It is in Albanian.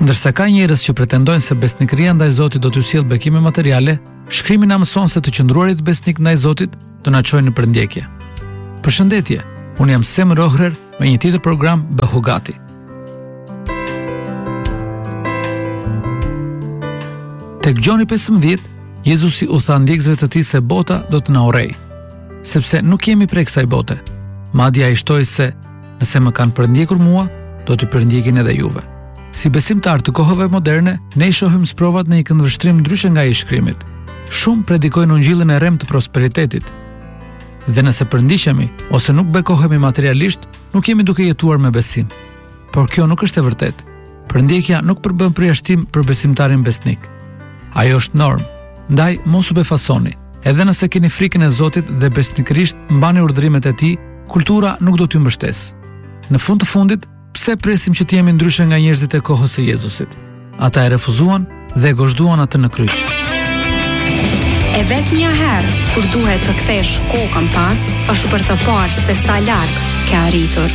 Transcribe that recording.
Ndërsa ka njerëz që pretendojnë se besnikëria ndaj Zotit do t'ju sjellë bekime materiale, shkrimi na mëson se të qëndruarit besnik ndaj Zotit do na çojë në përndjekje. Përshëndetje, unë jam Sem Rohrer me një tjetër program Bëhu Gati. Tek Gjoni 15, Jezusi u tha ndjekësve të tij se bota do të na urrejë, sepse nuk jemi prej kësaj bote. Madje ai shtoi se nëse më kanë përndjekur mua, do t'i përndjekin edhe juve. Si besimtar të kohëve moderne, ne i shohim sprovat në një këndvështrim ndryshe nga i shkrimit. Shumë predikojnë ungjillin e rem të prosperitetit. Dhe nëse përndiqemi ose nuk bekohemi materialisht, nuk jemi duke jetuar me besim. Por kjo nuk është e vërtet. Përndjekja nuk përbën përjashtim për besimtarin besnik. Ajo është normë. Ndaj mos u befasoni. Edhe nëse keni frikën e Zotit dhe besnikërisht mbani urdhrimet e tij, kultura nuk do t'ju mbështesë. Në fund të fundit, pse presim që të jemi ndryshe nga njerëzit e kohës së Jezusit? Ata e refuzuan dhe e gozhduan atë në kryq. E vetmja herë kur duhet të kthesh kokën pas, është për të parë se sa larg ke arritur.